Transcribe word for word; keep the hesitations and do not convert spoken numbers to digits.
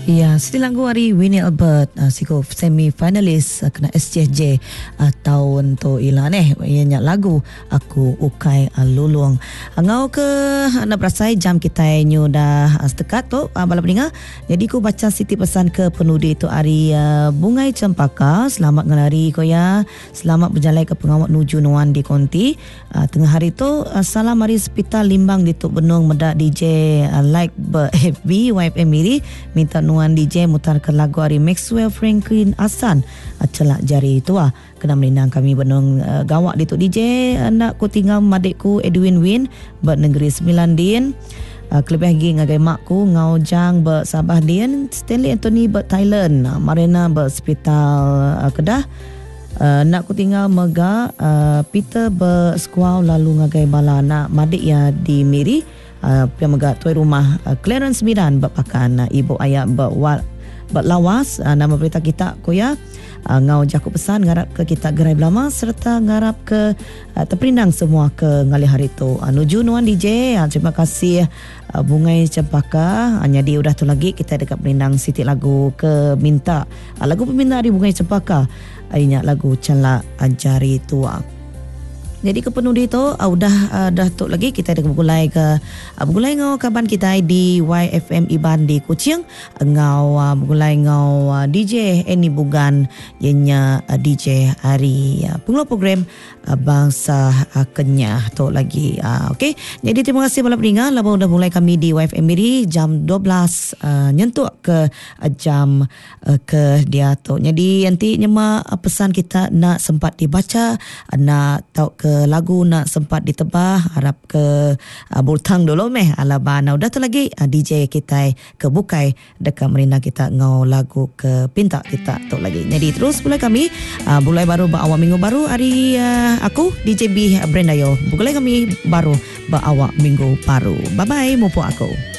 Ya, siti lagu hari Winnie Albert uh, siko semi finalis uh, kena S C F J uh, tahun tu ilan eh ianya lagu aku ukai uh, lulung. Ngau ke uh, nak berasai jam kita nyu dah uh, sedekat tu uh, bala peninga. Jadi ku baca siti pesan ke penudi tu hari uh, Bungai Cempaka, selamat ngelari ko ya. Selamat berjalan ke pengawak nuju nuan di konti. Uh, tengah hari tu uh, salam mari hospital Limbang di Tuk Benung medak D J uh, like ber F B Y F M Miri minta nuan D J mutarkan lagu hari Maxwell Franklin Asan uh, celak jari tua. Kena melinang kami benung uh, gawak di Tuk D J anak ku tinggal madikku Edwin Win ber Negeri Sembilan Din. Uh, kelebih lagi ngagai makku ngau jang ber Sabah Din, Stanley Anthony ber Thailand, uh, Marina ber Hospital uh, Kedah. Uh, nak ku tinggal mega uh, Peter berskuau lalu ngagai bala nak madik ya di Miri uh, yang mega tuai rumah uh, Clarence Miran berpakan uh, ibu ayah berwal berlawas uh, nama berita kita ku ya uh, ngau jaku pesan ngarap ke kita gerai belama serta ngarap ke uh, terperinang semua ke ngali hari tu uh, nuju nuan D J. uh, terima kasih uh, Bungai Cempaka. hanya dia udah tu lagi kita dekat perinang siti lagu ke minta uh, lagu peminta di Bungai Cempaka ingat lagu Celak Jari Tua. Jadi ke penudi tu uh, udah uh, dah tok lagi kita dah bergulai ke uh, bergulai ngau kaban kita di Y F M Iban di Kuching ngau uh, bergulai ngau uh, D J Eni Bugan ianya uh, D J hari uh, pengelola program uh, Bangsa uh, Kenyah tok lagi. Uh, okey. Jadi terima kasih bala pendengar laba udah mulai kami di Y F M Miri jam dua belas uh, nyentuk ke uh, jam uh, ke dia tok. Jadi nanti nyema uh, pesan kita nak sempat dibaca uh, nak tahu ke lagu nak sempat ditebah harap ke uh, bultang dulu meh alabana udah tu lagi uh, D J kita ke bukai dekat merina kita ngau lagu ke pinta kita tu lagi. Jadi terus mulai kami uh, mulai baru berawal minggu baru hari uh, aku D J B Brendayo mulai kami baru berawal minggu baru. Bye bye mupo aku.